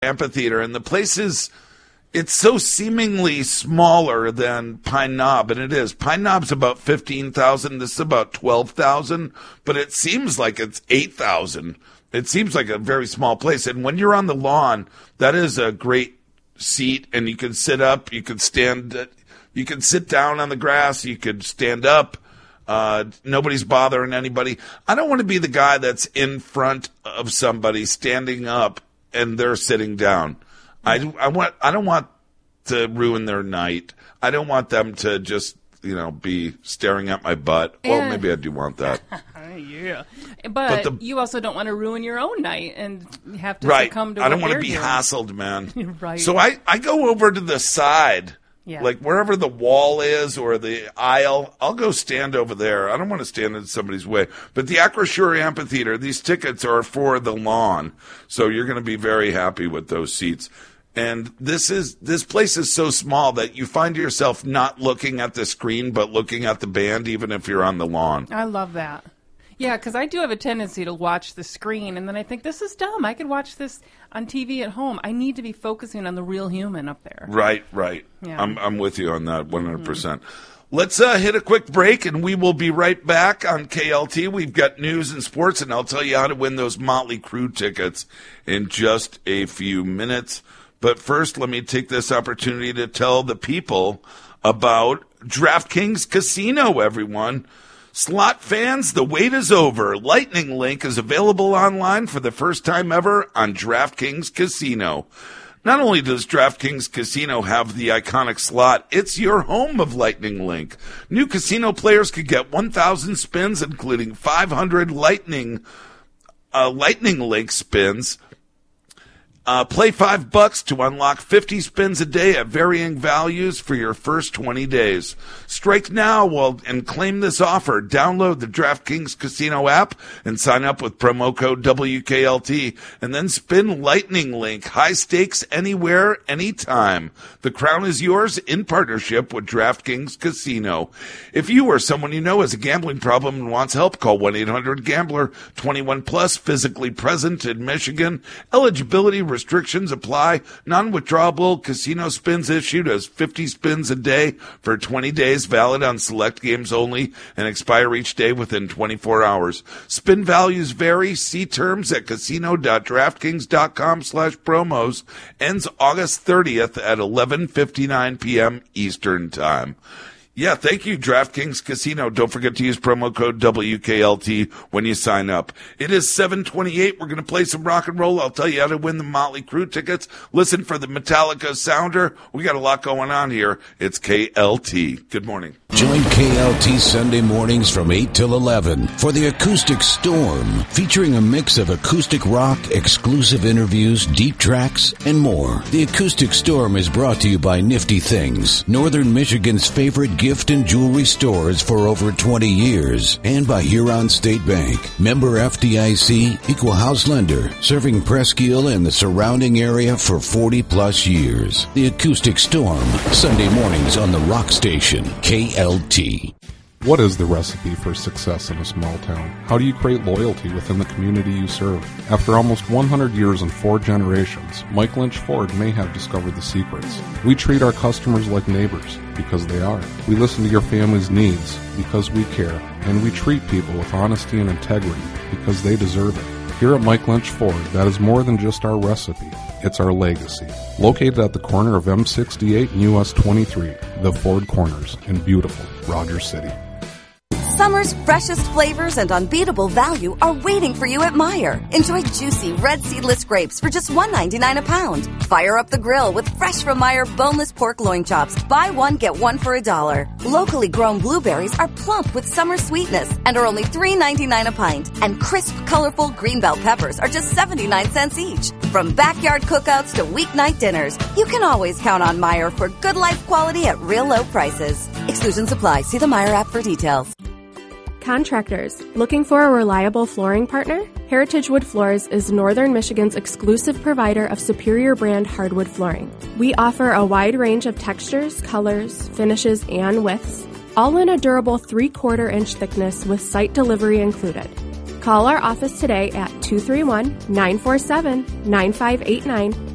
Amphitheater, and the place it's so seemingly smaller than Pine Knob, and it is. Pine Knob's about 15,000. This is about 12,000, but it seems like it's 8,000. It seems like a very small place. And when you're on the lawn, that is a great seat, and you can sit up, you can stand, you can sit down on the grass, you could stand up. Nobody's bothering anybody. I don't want to be the guy that's in front of somebody standing up and they're sitting down. I don't want to ruin their night. I don't want them to just, be staring at my butt. Well, maybe I do want that. Yeah. But you also don't want to ruin your own night and have to succumb to I don't want to be hassled, man. Right. So I go over to the side. Yeah. Like wherever the wall is or the aisle, I'll go stand over there. I don't want to stand in somebody's way. But the Acrisure Amphitheater, these tickets are for the lawn. So you're going to be very happy with those seats. And this place is so small that you find yourself not looking at the screen, but looking at the band, even if you're on the lawn. I love that. Yeah, because I do have a tendency to watch the screen, and then I think, this is dumb. I could watch this on TV at home. I need to be focusing on the real human up there. Right. Yeah. I'm with you on that 100%. Mm-hmm. Let's hit a quick break, and we will be right back on KLT. We've got news and sports, and I'll tell you how to win those Motley Crue tickets in just a few minutes. But first, let me take this opportunity to tell the people about DraftKings Casino, everyone. Slot fans, the wait is over. Lightning Link is available online for the first time ever on DraftKings Casino. Not only does DraftKings Casino have the iconic slot, it's your home of Lightning Link. New casino players could get 1,000 spins, including 500 Lightning Link spins. Play $5 to unlock 50 spins a day at varying values for your first 20 days. Strike now and claim this offer. Download the DraftKings Casino app and sign up with promo code WKLT, and then spin Lightning Link. High stakes anywhere, anytime. The crown is yours in partnership with DraftKings Casino. If you or someone you know has a gambling problem and wants help, call 1-800-GAMBLER. 21 plus, physically present in Michigan. Eligibility restrictions apply. Non-withdrawable casino spins issued as 50 spins a day for 20 days, valid on select games only, and expire each day within 24 hours. Spin values vary. See terms at casino.draftkings.com/promos. Ends August 30th at 11:59 p.m. Eastern Time. Yeah, thank you, DraftKings Casino. Don't forget to use promo code WKLT when you sign up. It is 7:28. We're going to play some rock and roll. I'll tell you how to win the Motley Crue tickets. Listen for the Metallica sounder. We got a lot going on here. It's KLT. Good morning. Join KLT Sunday mornings from 8 till 11 for the Acoustic Storm, featuring a mix of acoustic rock, exclusive interviews, deep tracks, and more. The Acoustic Storm is brought to you by Nifty Things, Northern Michigan's favorite gift and jewelry stores for over 20 years, and by Huron State Bank, member FDIC, equal house lender, serving Presque Isle and the surrounding area for 40 plus years. The Acoustic Storm, Sunday mornings on the Rock Station, KLT. What is the recipe for success in a small town? How do you create loyalty within the community you serve? After almost 100 years and 4 generations, Mike Lynch Ford may have discovered the secrets. We treat our customers like neighbors, because they are. We listen to your family's needs, because we care. And we treat people with honesty and integrity, because they deserve it. Here at Mike Lynch Ford, that is more than just our recipe. It's our legacy. Located at the corner of M68 and US 23, the Ford Corners in beautiful Rogers City. Summer's freshest flavors and unbeatable value are waiting for you at Meijer. Enjoy juicy red seedless grapes for just $1.99 a pound. Fire up the grill with fresh from Meijer boneless pork loin chops. Buy one, get one for $1. Locally grown blueberries are plump with summer sweetness and are only $3.99 a pint. And crisp, colorful green bell peppers are just 79 cents each. From backyard cookouts to weeknight dinners, you can always count on Meijer for good life quality at real low prices. Exclusions apply. See the Meijer app for details. Contractors, looking for a reliable flooring partner? Heritage Wood Floors is Northern Michigan's exclusive provider of superior brand hardwood flooring. We offer a wide range of textures, colors, finishes, and widths, all in a durable 3/4-inch thickness with site delivery included. Call our office today at 231-947-9589